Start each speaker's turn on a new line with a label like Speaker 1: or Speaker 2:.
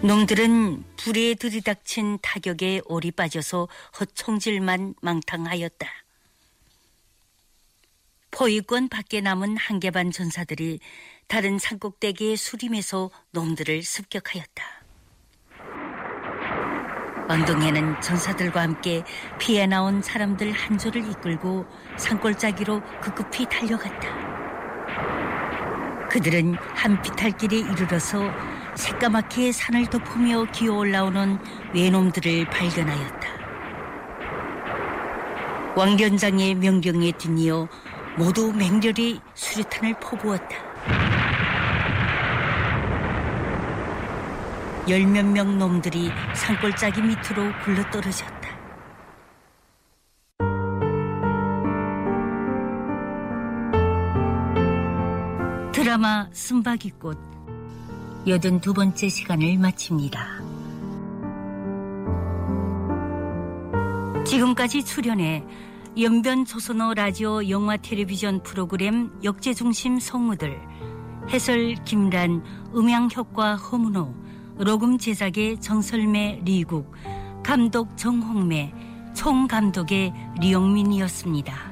Speaker 1: 놈들은 불에 들이닥친 타격에 올이 빠져서 헛총질만 망탕하였다. 포위권 밖에 남은 한 개 반 전사들이 다른 산꼭대기의 수림에서 놈들을 습격하였다. 왕동해는 전사들과 함께 피해 나온 사람들 한 조를 이끌고 산골짜기로 급급히 달려갔다. 그들은 한 비탈길에 이르러서 새까맣게 산을 덮으며 기어 올라오는 외놈들을 발견하였다. 왕련장의 명령에 뒤이어 모두 맹렬히 수류탄을 퍼부었다. 10몇 명 놈들이 산골짜기 밑으로 굴러떨어졌다. 드라마 쓴바귀꽃 82번째 시간을 마칩니다. 지금까지 출연해 연변 조선어 라디오 영화 텔레비전 프로그램 역제중심 성우들, 해설 김란, 음향효과 허문호, 녹음 제작의 정설매 리국, 감독 정홍매, 총감독의 리용민이었습니다.